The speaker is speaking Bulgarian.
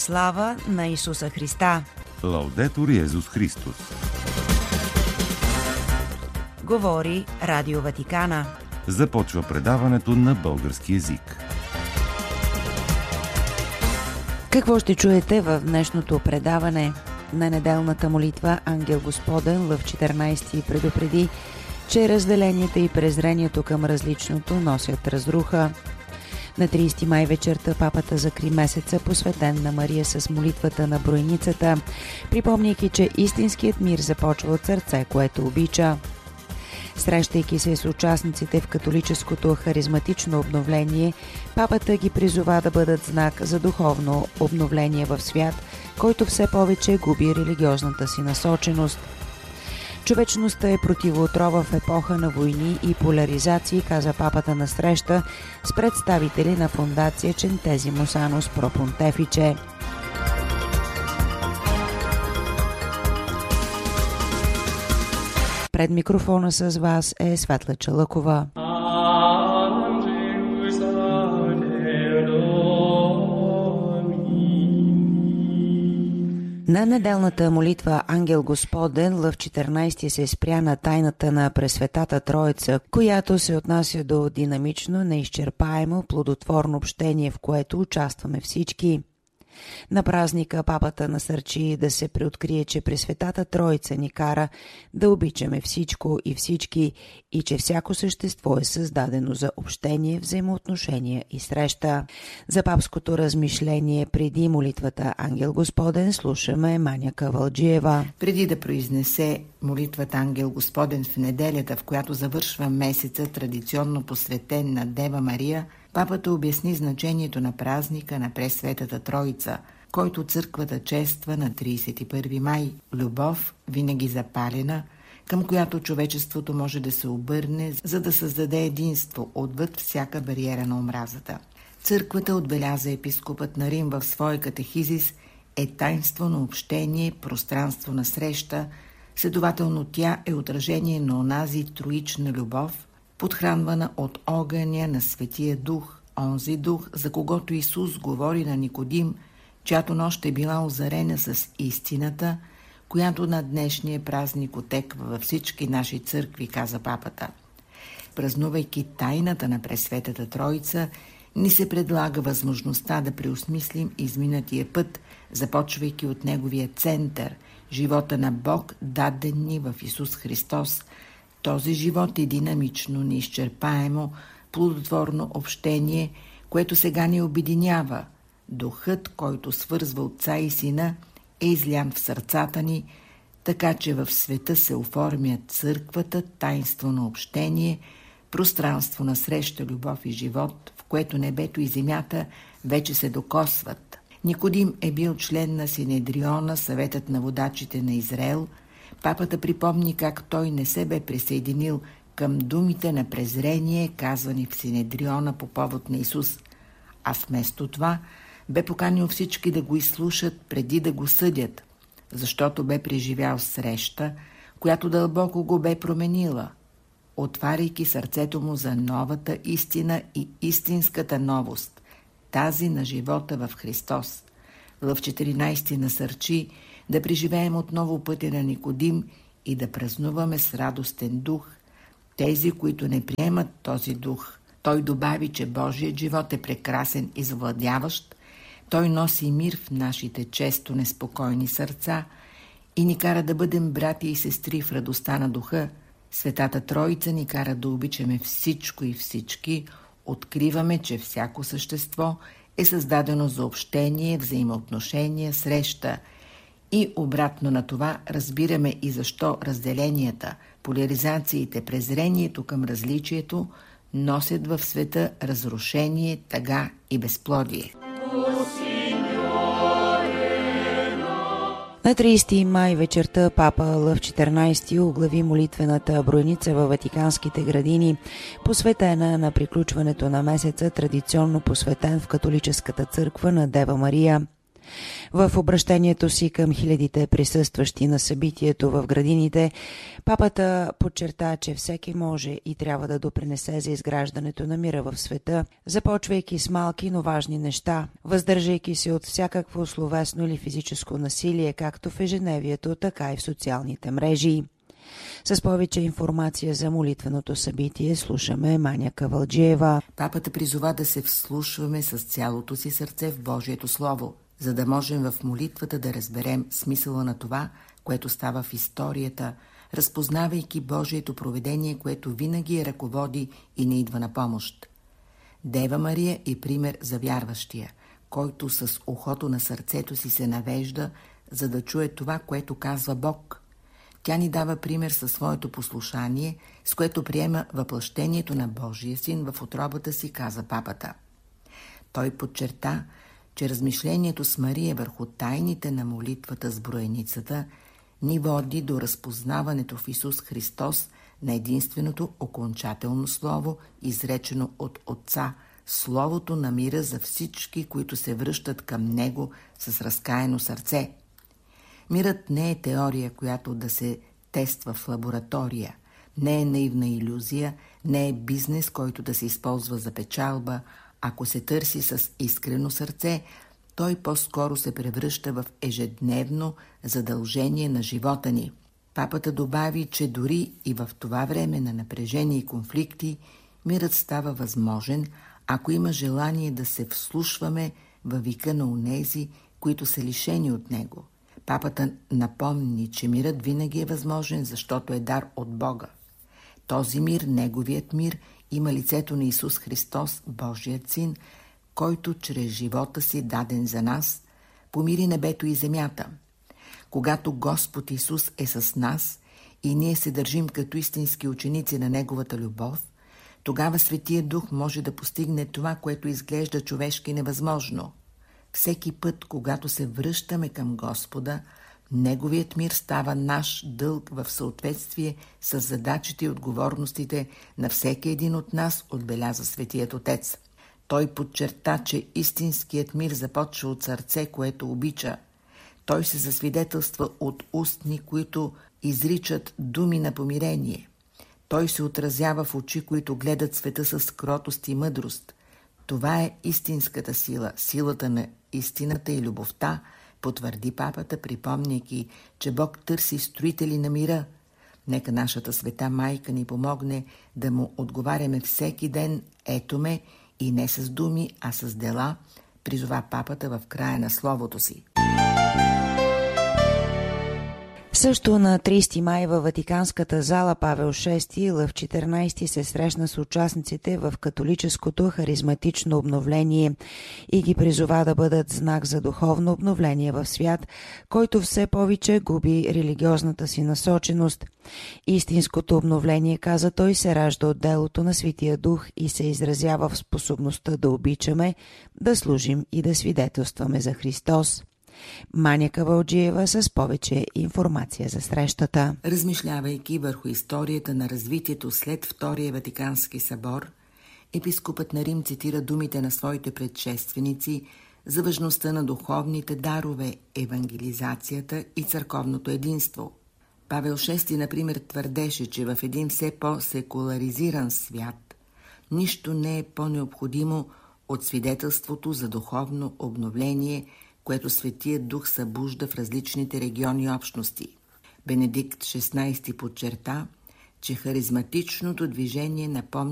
Слава на Исуса Христа! Лаудетур Йезус Христос! Говори Радио Ватикана. Започва предаването на български език. Какво ще чуете в днешното предаване? На неделната молитва Ангел Господен Лъв 14 предупреди, че разделенията и презрението към различното носят разруха. На 30 май вечерта папата закри месеца, посветен на Мария с молитвата на Броеницата, припомняйки, че истинският мир започва от сърце, което обича. Срещайки се с участниците в католическото харизматично обновление, папата ги призова да бъдат знак за духовно обновление в свят, който все повече губи религиозната си насоченост. Човечността е противоотрова в епоха на войни и поляризации, каза папата на среща с представители на фондация Centesimos Annus Pro Pontifice. Пред микрофона с вас е Светла Чалъкова. На неделната молитва Ангел Господен Лъв 14 се спря на тайната на Пресветата Троица, която се отнася до динамично, неизчерпаемо, плодотворно общение, в което участваме всички. На празника папата насърчи да се преоткрие, че Пресветата Троица ни кара да обичаме всичко и всички и че всяко същество е създадено за общение, взаимоотношения и среща. За папското размишление преди молитвата Ангел Господен слушаме Маня Кавалджиева. Преди да произнесе молитвата Ангел Господен в неделята, в която завършва месеца, традиционно посветен на Дева Мария, папата обясни значението на празника на Пресветата Троица, който църквата чества на 31 май. Любов, винаги запалена, към която човечеството може да се обърне, за да създаде единство отвъд всяка бариера на омразата. Църквата, отбеляза епископът на Рим в своя катехизис, е таинство на общение, пространство на среща, следователно тя е отражение на онази троична любов, подхранвана от огъня на Светия Дух, онзи Дух, за когото Исус говори на Никодим, чиято нощ е била озарена с истината, която на днешния празник отеква във всички наши църкви, каза папата. Празнувайки тайната на Пресветата Троица, ни се предлага възможността да преосмислим изминатия път, започвайки от неговия център, живота на Бог, даден ни в Исус Христос. Този живот е динамично, неизчерпаемо, плодотворно общение, което сега ни обединява. Духът, който свързва Отца и Сина, е излян в сърцата ни, така че в света се оформя църквата, таинство на общение, пространство на среща, любов и живот, в което небето и земята вече се докосват. Никодим е бил член на Синедриона, съветът на водачите на Израел. Папата припомни как той не се бе присъединил към думите на презрение, казвани в Синедриона по повод на Исус, а вместо това бе поканил всички да го изслушат преди да го съдят, защото бе преживял среща, която дълбоко го бе променила, отваряйки сърцето му за новата истина и истинската новост, тази на живота в Христос. Лъв 14 насърчи да преживеем отново пътя на Никодим и да празнуваме с радостен дух тези, които не приемат този дух. Той добави, че Божият живот е прекрасен и завладяващ. Той носи мир в нашите често неспокойни сърца и ни кара да бъдем брати и сестри в радостта на духа. Светата Троица ни кара да обичаме всичко и всички. Откриваме, че всяко същество е създадено за общение, взаимоотношения, среща. И обратно на това разбираме и защо разделенията, поляризациите, презрението към различието носят в света разрушение, тъга и безплодие. На 30 май вечерта папа Лъв 14 оглави молитвената броеница във Ватиканските градини, посветена на приключването на месеца, традиционно посветен в католическата църква на Дева Мария. В обращението си към хилядите присъстващи на събитието в градините, папата подчерта, че всеки може и трябва да допринесе за изграждането на мира в света, започвайки с малки, но важни неща, въздържайки се от всякакво словесно или физическо насилие, както в ежедневието, така и в социалните мрежи. С повече информация за молитвеното събитие слушаме Маня Кавалджиева. Папата призова да се вслушваме с цялото си сърце в Божието Слово, за да можем в молитвата да разберем смисъла на това, което става в историята, разпознавайки Божието провидение, което винаги я ръководи и не идва на помощ. Дева Мария е пример за вярващия, който с ухото на сърцето си се навежда, за да чуе това, което казва Бог. Тя ни дава пример със своето послушание, с което приема въплъщението на Божия син в утробата си, каза папата. Той подчерта, че размишлението с Мария върху тайните на молитвата с броеницата ни води до разпознаването в Исус Христос на единственото окончателно слово, изречено от Отца, словото на мира за всички, които се връщат към Него с разкаяно сърце. Мирът не е теория, която да се тества в лаборатория, не е наивна илюзия, не е бизнес, който да се използва за печалба. Ако се търси с искрено сърце, той по-скоро се превръща в ежедневно задължение на живота ни. Папата добави, че дори и в това време на напрежение и конфликти, мирът става възможен, ако има желание да се вслушваме във вика на онези, които са лишени от него. Папата напомни, че мирът винаги е възможен, защото е дар от Бога. Този мир, неговият мир, има лицето на Исус Христос, Божият син, който чрез живота си, даден за нас, помири небето и земята. Когато Господ Исус е с нас и ние се държим като истински ученици на Неговата любов, тогава Светия Дух може да постигне това, което изглежда човешки невъзможно. Всеки път, когато се връщаме към Господа, Неговият мир става наш дълг в съответствие с задачите и отговорностите на всеки един от нас, отбеляза Светият Отец. Той подчерта, че истинският мир започва от сърце, което обича. Той се засвидетелства от устни, които изричат думи на помирение. Той се отразява в очи, които гледат света с кротост и мъдрост. Това е истинската сила, силата на истината и любовта, потвърди папата, припомняйки, че Бог търси строители на мира. Нека нашата света майка ни помогне да му отговаряме всеки ден «Ето ме» и не с думи, а с дела, призова папата в края на словото си. Също на 30 май във Ватиканската зала Павел VI Лъв XIV се срещна с участниците в католическото харизматично обновление и ги призова да бъдат знак за духовно обновление в свят, който все повече губи религиозната си насоченост. Истинското обновление, каза той, се ражда от делото на Светия Дух и се изразява в способността да обичаме, да служим и да свидетелстваме за Христос. Маня Кавалджиева с повече информация за срещата. Размишлявайки върху историята на развитието след Втория Ватикански събор, епископът на Рим цитира думите на своите предшественици за важността на духовните дарове, евангелизацията и църковното единство. Павел VI, например, твърдеше, че в един все по-секуларизиран свят нищо не е по-необходимо от свидетелството за духовно обновление, което Светият Дух събужда в различните региони и общности. Бенедикт XVI подчерта, че харизматичното движение напомня